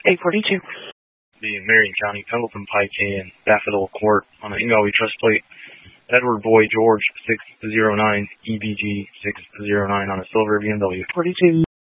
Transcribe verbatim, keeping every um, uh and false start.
eight forty-two. The Marion County Pendleton Pike and Daffodil Court on the Ingalway Trust Plate. Edward Boy George six zero nine E B G six zero nine on a silver B M W. forty-two.